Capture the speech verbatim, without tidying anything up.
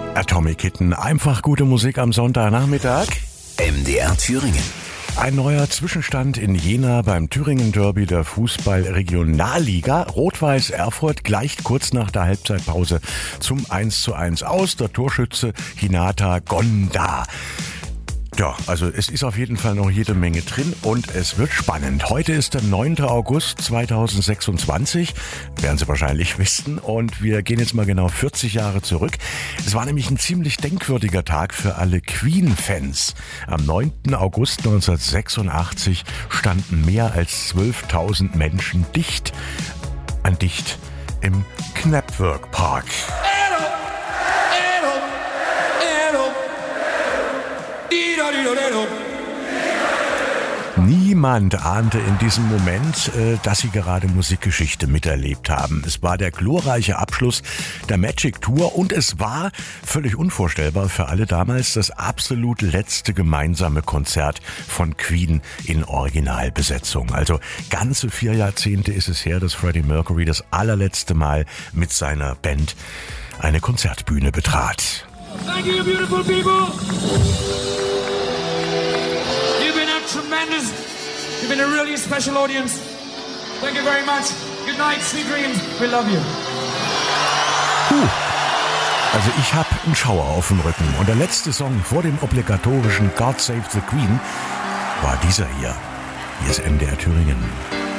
Atomic Kitten, einfach gute Musik am Sonntagnachmittag. M D R Thüringen. Ein neuer Zwischenstand in Jena beim Thüringen Derby der Fußball-Regionalliga. Rot-Weiß Erfurt gleicht kurz nach der Halbzeitpause zum eins zu eins aus. Der Torschütze Hinata Gonda. Ja, also es ist auf jeden Fall noch jede Menge drin und es wird spannend. Heute ist der neunter August zweitausendsechsundzwanzig, werden Sie wahrscheinlich wissen. Und wir gehen jetzt mal genau vierzig Jahre zurück. Es war nämlich ein ziemlich denkwürdiger Tag für alle Queen-Fans. Am neunten August neunzehnhundertsechsundachtzig standen mehr als zwölftausend Menschen dicht an dicht im Knapwerk Park. Niemand ahnte in diesem Moment, dass sie gerade Musikgeschichte miterlebt haben. Es war der glorreiche Abschluss der Magic Tour und es war, völlig unvorstellbar für alle damals, das absolut letzte gemeinsame Konzert von Queen in Originalbesetzung. Also ganze vier Jahrzehnte ist es her, dass Freddie Mercury das allerletzte Mal mit seiner Band eine Konzertbühne betrat. Thank you, beautiful people. Tremendous. You've been a really special audience. Thank you very much. Good night, sweet dreams. We love you. Puh. Also ich habe einen Schauer auf dem Rücken. Und der letzte Song vor dem obligatorischen God Save the Queen war dieser hier. Hier ist M D R Thüringen.